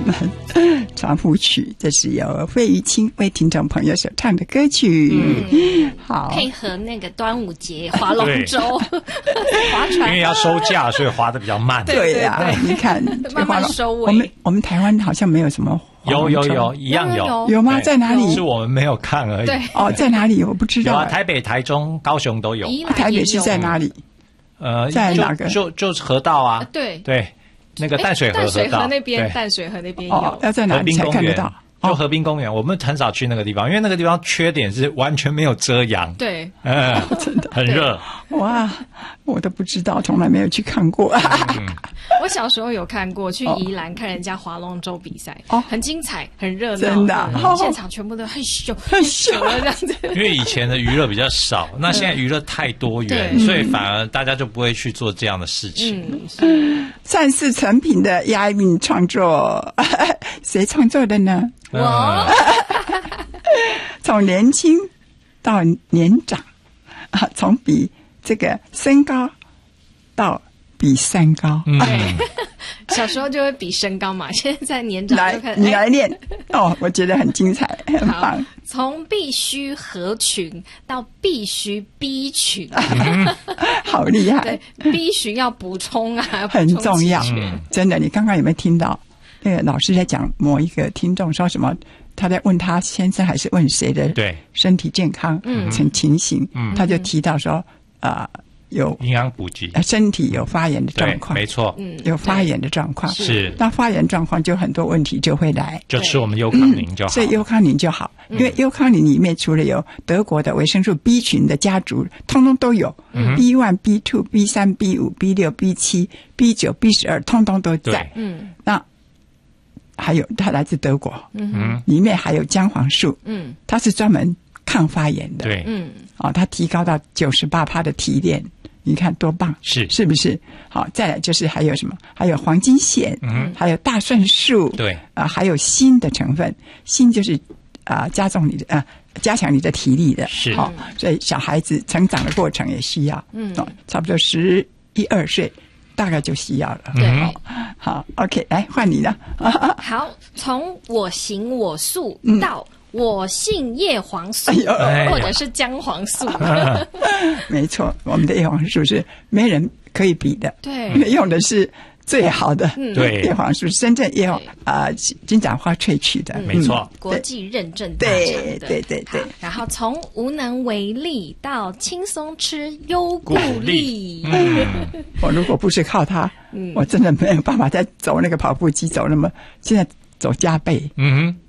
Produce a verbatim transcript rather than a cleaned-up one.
传谱曲，这是由费玉清为听众朋友所唱的歌曲。 嗯， 好， 配合那个端午节划龙舟、划船， 因为要收假，所以划得比较慢。 对呀、啊，你看慢慢收尾。 我们我们台湾好像没有什么。 有有有，一样有有吗？在哪里？ 是我们没有看而已。 对哦，在哪里？我不知道。 有啊，台北、台中、高雄都有。 台北是在哪里？ 呃， 在哪个？ 就就是河道啊。 对对，那个淡水河河道。 淡水河那边，淡水河那边有。 哦，要在哪里才看得到？ 就河滨公园，我们很少去那个地方，因为那个地方缺点是完全没有遮阳。 对， 嗯， 真的很热。 哇，我都不知道，从来没有去看过。 嗯、 我小时候有看过，去宜兰看人家划龙舟比赛， 哦， 很精彩，很热闹， 真的、 嗯，现场全部都很咻很咻这样子。 因为以前的娱乐比较少，那现在娱乐太多元，所以反而大家就不会去做这样的事情。 嗯， 善事成品的押韵创作，谁创作的呢？ 我从年轻到年长啊，从比这个身高到比山高。 嗯， 小时候就会比身高嘛，现在在年长就开始。 你来练、哎、哦，我觉得很精彩，很棒。 从必须合群到必须逼群， 好厉害！ 对，逼群要补充啊， 很重要。 嗯、 真的，你刚刚有没有听到？那个老师在讲某一个听众说什么？他在问他先生还是问谁的身体健康成情形？ 嗯、 他就提到说，啊、呃，有营养补给， 身体有发炎的状况， 没错， 有发炎的状况是。 那发炎状况就很多问题就会来， 就吃我们优康宁就好。 所以优康宁就好，因为优康宁里面除了有德国的维生素 B 群的家族，通通都有、嗯、B 一、B 二、B 三、B 五、B 六、B 七、B 九、B 十二，通通都在。 嗯， 那还有它来自德国， 嗯， 里面还有姜黄素， 嗯， 它是专门抗发炎的， 对， 嗯， 哦，它提高到九十八趴的提炼，你看多棒， 是是不是？好，再来就是还有什么？还有黄金硯，嗯，还有大蒜素， 对， 啊、呃，还有锌的成分，锌就是啊、呃、加重你的啊、呃、加强你的体力的， 是， 好、哦，所以小孩子成长的过程也需要， 嗯， 哦，差不多十一二岁。大概就需要了。 对， 好 ，OK， 来换你了。 好，从我行我素到我信叶黄素， 嗯、 或者是姜黄素。 没错，我们的叶黄素是没人可以比的。 对， 用的是最好的。 嗯、 对， 叶黄素是真正叶黄啊、呃、金盏花萃取的， 嗯、没错， 国际认证大对厂的。 对对对。 然后从无能为力到轻松吃优固力。 嗯， 我如果不是靠它， 嗯、 我真的没有办法再走那个跑步机走那么，现在走加倍。 嗯哼。